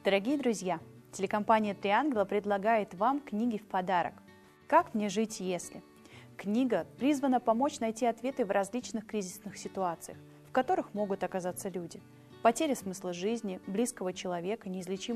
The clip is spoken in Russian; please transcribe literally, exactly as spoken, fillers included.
Дорогие друзья, телекомпания «Три ангела» предлагает вам книги в подарок. «Как мне жить, если?». Книга призвана помочь найти ответы в различных кризисных ситуациях, в которых могут оказаться люди. Потеря смысла жизни, близкого человека, неизлечимые